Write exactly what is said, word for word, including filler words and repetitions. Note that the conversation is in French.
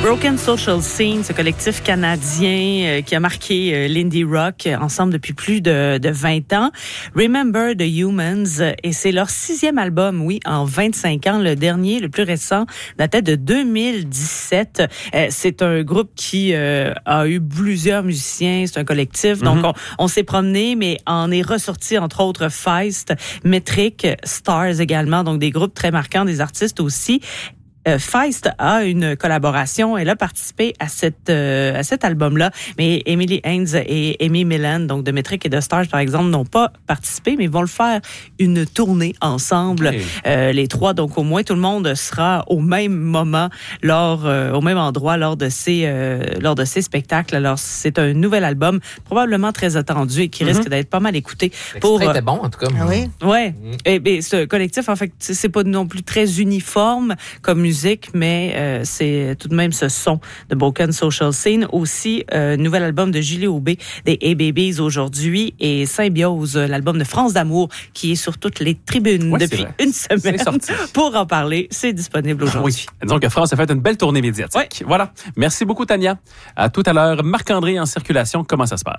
Broken Social Scene, ce collectif canadien euh, qui a marqué euh, l'indie rock euh, ensemble depuis plus de, de vingt ans. Remember the Humans, euh, et c'est leur sixième album, oui, en vingt-cinq ans. Le dernier, le plus récent, datait de deux mille dix-sept. Euh, c'est un groupe qui euh, a eu plusieurs musiciens, c'est un collectif. Donc, mm-hmm. on, on s'est promené, mais en est ressorti, entre autres, Feist, Metric, Stars également, donc des groupes très marquants, des artistes aussi. Euh, Feist a une collaboration. Elle a participé à cette euh, à cet album-là. Mais Emily Haynes et Amy Millan, donc de Metric et de Stars, par exemple, n'ont pas participé, mais vont le faire une tournée ensemble. Okay. Euh, les trois, donc au moins tout le monde sera au même moment, lors, euh, au même endroit lors de ces euh, lors de ces spectacles. Alors c'est un nouvel album, probablement très attendu et qui mm-hmm. risque d'être pas mal écouté. L'extrait pour était bon en tout cas. Ah oui. Ouais. Mm-hmm. Et ben ce collectif, en fait, c'est pas non plus très uniforme comme musique. Musique, mais euh, c'est tout de même ce son de Broken Social Scene. Aussi, euh, nouvel album de Julie Aubé, des A-Babies aujourd'hui, et Symbiose, l'album de France d'Amour, qui est sur toutes les tribunes ouais, depuis une semaine. Pour en parler, c'est disponible aujourd'hui. Oui. Disons que France a fait une belle tournée médiatique. Ouais. Voilà. Merci beaucoup, Tania. À tout à l'heure. Marc-André en circulation. Comment ça se passe?